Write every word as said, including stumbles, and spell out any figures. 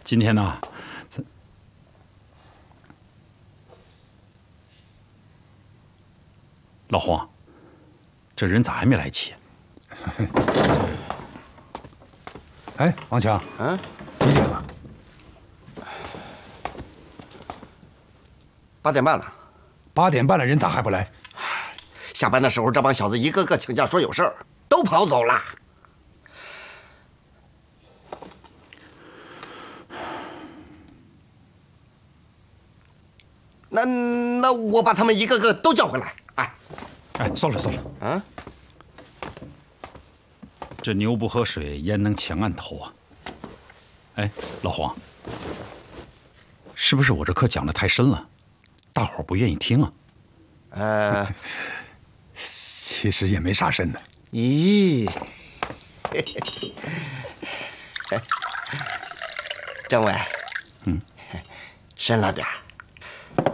今天呢，咱老黄，这人咋还没来齐？ 哎，王强， 嗯， 几点了？ 八点半了。 八点半了，人咋还不来？ 下班的时候，这帮小子一个个请假说有事儿，都跑走了。那那我把他们一个个都叫回来。哎， 哎，算了算了， 啊， 这牛不喝水，焉能强按头啊？哎，老黄，是不是我这课讲的太深了，大伙儿不愿意听啊？ 呃， 其实也没啥深的。 咦，政委， 嗯， 深了点儿。